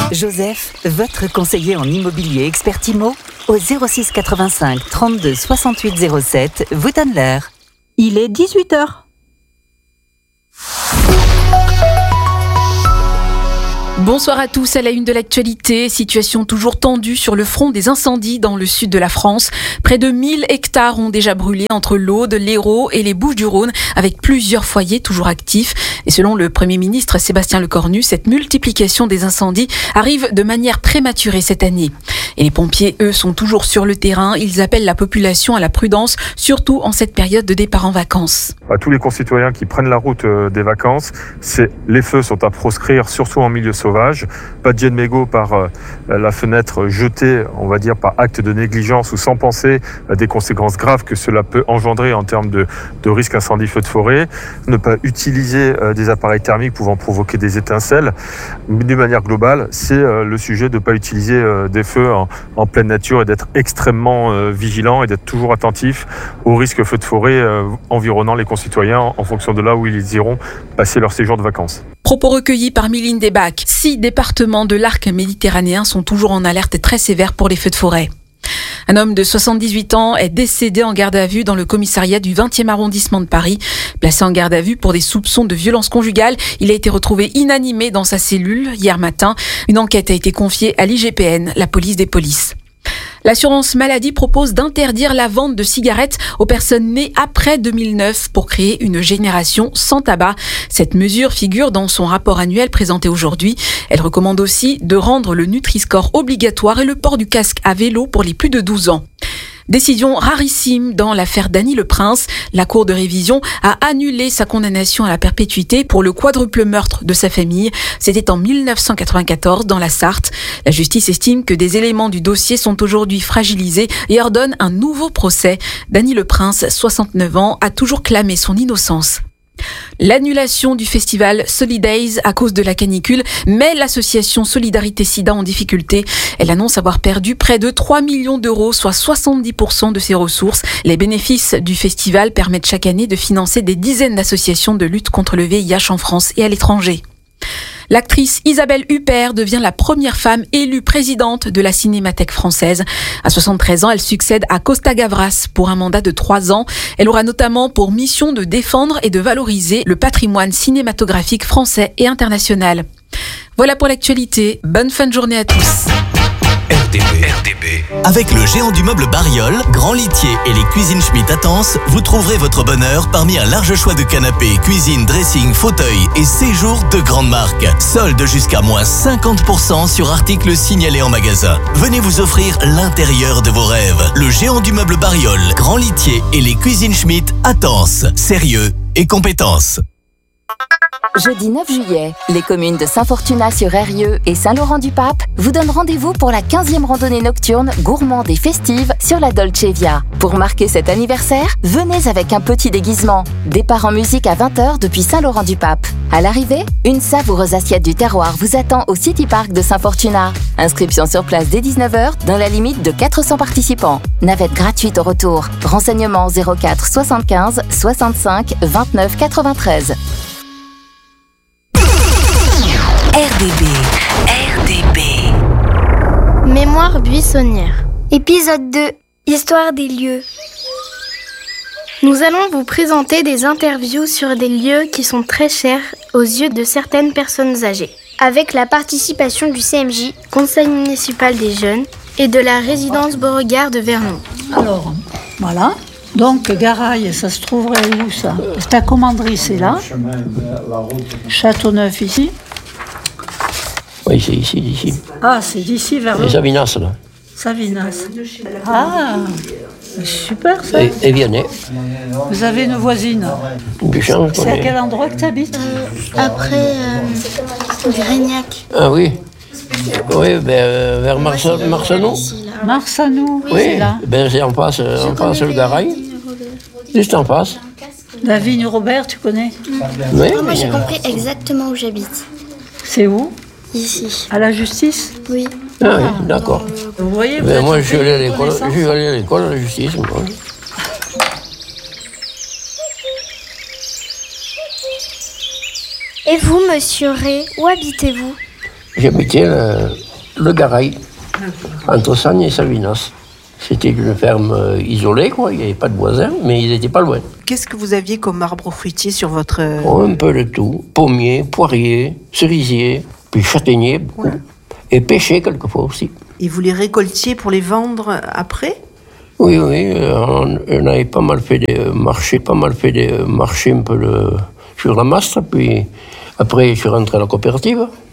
Joseph, votre conseiller en immobilier expert IMO, au 06 85 32 68 07, vous donne l'heure. Il est 18h. Bonsoir à tous, à la une de l'actualité. Situation toujours tendue sur le front des incendies dans le sud de la France. Près de 1000 hectares ont déjà brûlé entre l'Aude, l'Hérault et les Bouches-du-Rhône, avec plusieurs foyers toujours actifs. Et selon le Premier ministre Sébastien Lecornu, cette multiplication des incendies arrive de manière prématurée cette année. Et les pompiers, eux, sont toujours sur le terrain. Ils appellent la population à la prudence, surtout en cette période de départ en vacances. À tous les concitoyens qui prennent la route des vacances, les feux sont à proscrire, surtout en milieu sauvage. Pas de jet de mégot par la fenêtre jetée, on va dire, par acte de négligence ou sans penser à des conséquences graves que cela peut engendrer en termes de risque incendie feu de forêt. Ne pas utiliser des appareils thermiques pouvant provoquer des étincelles. D'une manière globale, c'est le sujet de ne pas utiliser des feux en pleine nature et d'être extrêmement vigilant et d'être toujours attentif aux risques feux de forêt environnant les concitoyens en fonction de là où ils iront passer leur séjour de vacances. Propos recueillis par Mylène Desbacs. 6 départements de l'arc méditerranéen sont toujours en alerte très sévère pour les feux de forêt. Un homme de 78 ans est décédé en garde à vue dans le commissariat du 20e arrondissement de Paris. Placé en garde à vue pour des soupçons de violence conjugale, il a été retrouvé inanimé dans sa cellule hier matin. Une enquête a été confiée à l'IGPN, la police des polices. L'assurance maladie propose d'interdire la vente de cigarettes aux personnes nées après 2009 pour créer une génération sans tabac. Cette mesure figure dans son rapport annuel présenté aujourd'hui. Elle recommande aussi de rendre le Nutri-Score obligatoire et le port du casque à vélo pour les plus de 12 ans. Décision rarissime dans l'affaire Dany Le Prince. La Cour de révision a annulé sa condamnation à la perpétuité pour le quadruple meurtre de sa famille. C'était en 1994 dans la Sarthe. La justice estime que des éléments du dossier sont aujourd'hui fragilisés et ordonne un nouveau procès. Dany Le Prince, 69 ans, a toujours clamé son innocence. L'annulation du festival Solidays à cause de la canicule met l'association Solidarité Sida en difficulté. Elle annonce avoir perdu près de 3 millions d'euros, soit 70% de ses ressources. Les bénéfices du festival permettent chaque année de financer des dizaines d'associations de lutte contre le VIH en France et à l'étranger. L'actrice Isabelle Huppert devient la première femme élue présidente de la Cinémathèque française. À 73 ans, elle succède à Costa Gavras pour un mandat de 3 ans. Elle aura notamment pour mission de défendre et de valoriser le patrimoine cinématographique français et international. Voilà pour l'actualité. Bonne fin de journée à tous. RDB. Avec le géant du meuble Bariol, Grand Litier et les cuisines Schmitt à Tence, vous trouverez votre bonheur parmi un large choix de canapés, cuisine, dressing, fauteuils et séjours de grandes marques. Solde jusqu'à moins 50% sur articles signalés en magasin. Venez vous offrir l'intérieur de vos rêves. Le géant du meuble Bariol, Grand Litier et les cuisines Schmitt à Tence. Sérieux et compétence. Jeudi 9 juillet, les communes de Saint-Fortunat-sur-Eyrieux et Saint-Laurent-du-Pape vous donnent rendez-vous pour la 15e randonnée nocturne gourmande et festive sur la Dolce Via. Pour marquer cet anniversaire, venez avec un petit déguisement. Départ en musique à 20h depuis Saint-Laurent-du-Pape. À l'arrivée, une savoureuse assiette du terroir vous attend au City Park de Saint-Fortunat. Inscription sur place dès 19h dans la limite de 400 participants. Navette gratuite au retour. Renseignements 04 75 65 29 93. RDB. Mémoire buissonnière. Épisode 2. Histoire des lieux. Nous allons vous présenter des interviews sur des lieux qui sont très chers aux yeux de certaines personnes âgées. Avec la participation du CMJ, Conseil municipal des jeunes, et de la résidence Beauregard de Vernon. Alors, voilà. Donc, Garaille, ça se trouverait où ça ? Ta commanderie, c'est là. Châteauneuf, ici. Oui, c'est ici, d'ici. Ah, c'est d'ici vers le... Savinas, là. Savinas. Ah, super ça. Et Vianney. Vous avez une voisine. Duchamp, c'est à quel endroit que tu habites ? Après Grignac. Ah oui. Oui, vers Marsanou. Marsanou, oui, c'est là. C'est en face le Garaille. Juste en face. La vigne Robert, tu connais ? Oui. Moi, j'ai compris exactement où j'habite. C'est où ? Ici. À la justice ? Oui. Ah oui, d'accord. Vous voyez, moi, je suis allé à l'école, à la justice. Moi. Et vous, monsieur Ray, où habitez-vous ? J'habitais le Garail, entre Sagne et Savinas. C'était une ferme isolée, quoi. Il n'y avait pas de voisins, mais ils n'étaient pas loin. Qu'est-ce que vous aviez comme arbre fruitier sur votre... Un peu de tout. Pommier, poirier, cerisier, puis châtaignier, beaucoup. Ouais. Et pêcher quelquefois aussi. Et vous les récoltiez pour les vendre après ? Oui, on avait pas mal fait des marchés un peu sur la Mastre, puis après je suis rentré à la coopérative.